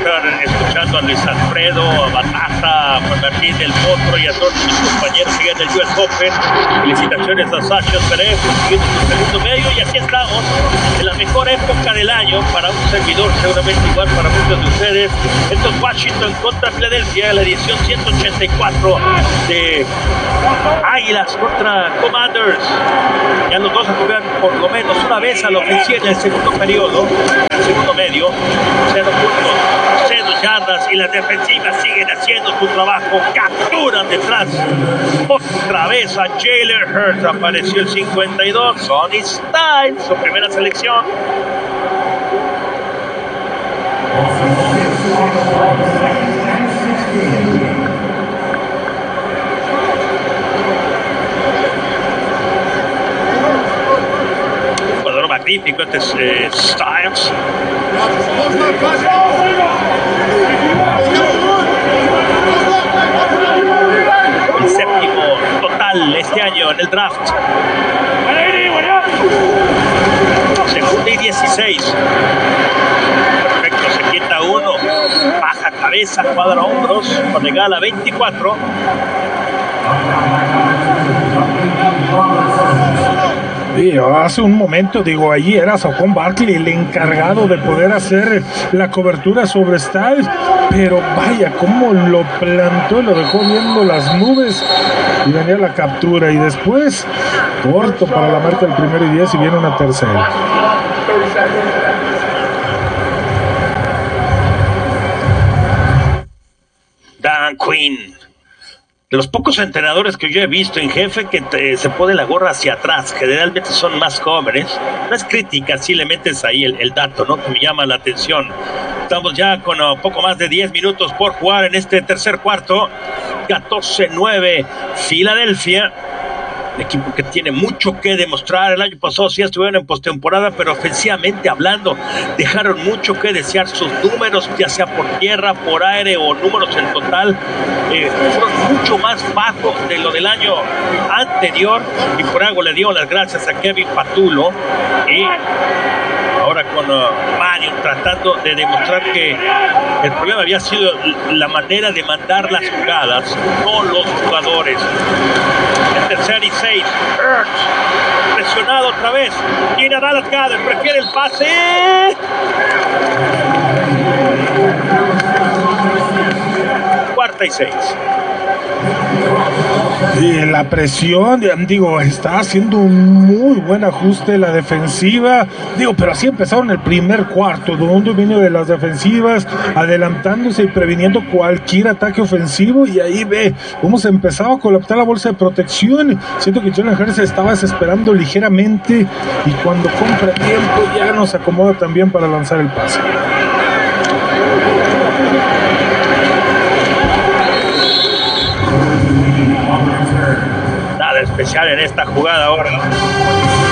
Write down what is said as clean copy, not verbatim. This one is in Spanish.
escuchando a Luis Alfredo, a Bataja, a Juan Martín del Potro y a todos mis compañeros que en el US Open. Felicitaciones a Sasha Zverev, consiguiendo su segundo medio, y aquí estamos en la mejor época del año para un servidor, seguramente igual para muchos de ustedes. Esto es Washington contra Filadelfia, la edición 184 de Águilas contra Commanders. Ya los dos juegan por lo menos una vez a la ofensiva en el segundo periodo, el segundo medio, 0 puntos, 0 yardas, y las defensivas siguen haciendo su trabajo. Capturan detrás otra vez a Jalen Hurts. Apareció el 52, Sonny Styles, su primera selección. Jugador magnífico, este es Styles. El séptimo total este año en el draft. Segunda y 16. Perfecto, se quita uno. Baja cabeza, cuadra hombros. Regala 24. Sí, hace un momento, allí era Saquon Barkley el encargado de poder hacer la cobertura sobre Styles, pero vaya, cómo lo plantó y lo dejó viendo las nubes, y venía la captura, y después corto para la marca del 1º y 10, y viene una tercera. Dan Quinn, de los pocos entrenadores que yo he visto en jefe que se pone la gorra hacia atrás, generalmente son más jóvenes. No es crítica, si le metes ahí el dato, ¿no?, que me llama la atención. Estamos ya con poco más de 10 minutos por jugar en este tercer cuarto. 14-9 Filadelfia. Un equipo que tiene mucho que demostrar. El año pasado sí estuvieron en postemporada, pero ofensivamente hablando dejaron mucho que desear. Sus números, ya sea por tierra, por aire o números en total, fueron mucho más bajos de lo del año anterior, y por algo le dio las gracias a Kevin Patullo. Y ahora con Mario tratando de demostrar que el problema había sido la manera de mandar las jugadas, no los jugadores. El tercer y 6, Hurts presionado otra vez. Tiene a Dallas Goedert, prefiere el pase. Cuarta y 6. Y la presión, está haciendo un muy buen ajuste la defensiva, pero así empezaron el primer cuarto, donde dominio de las defensivas, adelantándose y previniendo cualquier ataque ofensivo, y ahí ve cómo se empezaba a colapsar la bolsa de protección. Siento que Jalen Hurts se estaba desesperando ligeramente, y cuando compra tiempo ya no se acomoda también para lanzar el pase. Nada especial en esta jugada ahora.